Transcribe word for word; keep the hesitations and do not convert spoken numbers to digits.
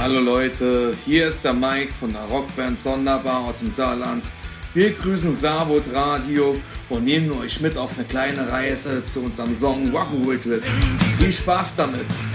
Hallo Leute, hier ist der Mike von der Rockband Sonderbar aus dem Saarland. Wir grüßen Saarbrot Radio und nehmen euch mit auf eine kleine Reise zu unserem Song Rock'n'Roll Trip. Viel Spaß damit!